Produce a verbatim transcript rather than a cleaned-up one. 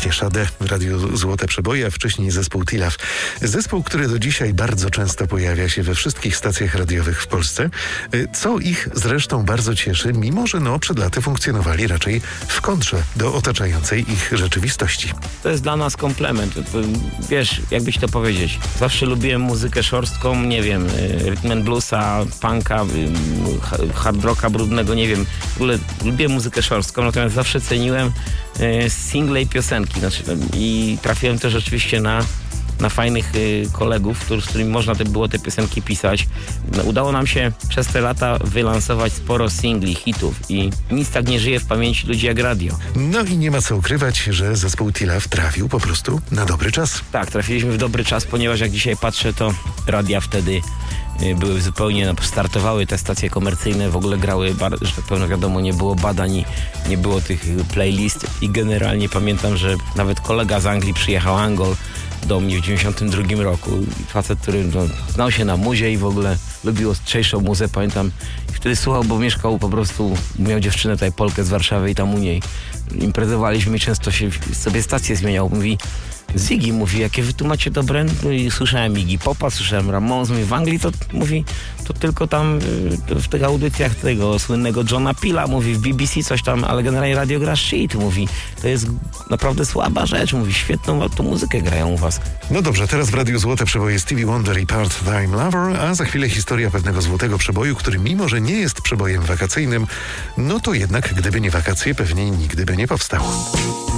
Oczywiście Sade w Radiu Złote Przeboje, a wcześniej zespół Tilaf. Zespół, który do dzisiaj bardzo często pojawia się we wszystkich stacjach radiowych w Polsce, co ich zresztą bardzo cieszy, mimo że no, przed laty funkcjonowali raczej w kontrze do otaczającej ich rzeczywistości. To jest dla nas komplement. Wiesz, jakbyś to powiedzieć. Zawsze lubiłem muzykę szorstką, nie wiem, rhythm and bluesa, punka, hard rocka brudnego, nie wiem. W ogóle lubię muzykę szorstką, natomiast zawsze ceniłem single i piosenki. Znaczy, i trafiłem też oczywiście na na fajnych y, kolegów, który, z którymi można te, było te piosenki pisać. No, udało nam się przez te lata wylansować sporo singli, hitów i nic tak nie żyje w pamięci ludzi jak radio. No i nie ma co ukrywać, że zespół Tilaf trafił po prostu na dobry czas. Tak, trafiliśmy w dobry czas, ponieważ jak dzisiaj patrzę, to radia wtedy y, były zupełnie, no, startowały te stacje komercyjne, w ogóle grały, bar, że tak powiem, wiadomo, nie było badań, nie było tych playlist i generalnie pamiętam, że nawet kolega z Anglii przyjechał, Angol, do mnie w dziewięćdziesiątym drugim roku. Facet, który no, znał się na muzie i w ogóle lubił ostrzejszą muzę, pamiętam. I wtedy słuchał, bo mieszkał po prostu, miał dziewczynę tutaj, Polkę z Warszawy i tam u niej. Imprezowaliśmy, często się sobie stację zmieniał. Mówi, Ziggy, mówi, jakie wy tu macie dobre? No i słyszałem Iggy Popa, słyszałem Ramones, mówi, w Anglii to, mówi, to tylko tam w tych audycjach tego słynnego Johna Pila, mówi, w B B C coś tam, ale generalnie radio gra shit, mówi, to jest naprawdę słaba rzecz, mówi, świetną tą muzykę grają u was. No dobrze, teraz w Radiu Złote Przeboje Stevie Wonder i Part-Time Lover, a za chwilę historia pewnego złotego przeboju, który mimo, że nie jest przebojem wakacyjnym, no to jednak, gdyby nie wakacje, pewnie nigdy by nie powstał.